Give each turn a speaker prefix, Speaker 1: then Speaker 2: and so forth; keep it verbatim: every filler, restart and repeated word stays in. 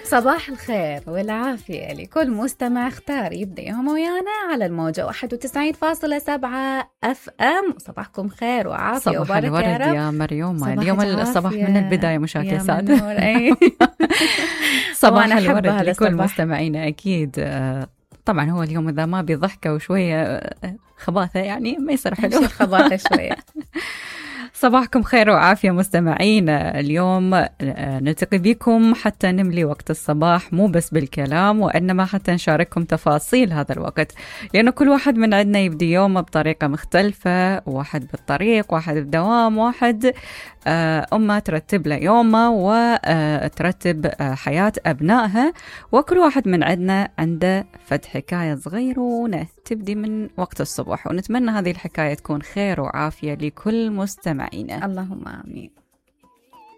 Speaker 1: صباح الخير والعافية لكل مستمع اختار يبدأ يومه ويانا على الموجة واحد وتسعين فاصلة سبعة أف أم. صباحكم خير وعافية
Speaker 2: وبركة يا رب. صباح الورد يا مريومة، اليوم الصباح من البداية مشاكسات. صباح الورد لكل مستمعينا أكيد. طبعا هو اليوم إذا ما بضحكة وشوية خباثة يعني ما يصير حلو.
Speaker 1: خباثة شوية.
Speaker 2: صباحكم خير وعافية مستمعينا. اليوم نلتقي بكم حتى نملي وقت الصباح، مو بس بالكلام وإنما حتى نشارككم تفاصيل هذا الوقت، لأنه كل واحد من عندنا يبدي يومه بطريقة مختلفة، واحد بالطريق، واحد بدوام، واحد أمه ترتب له يومه وترتب حياة أبنائها، وكل واحد من عندنا عنده فد حكاية صغيرونة تبدي من وقت الصبح، ونتمنى هذه الحكاية تكون خير وعافية لكل مستمعين.
Speaker 1: اللهم آمين.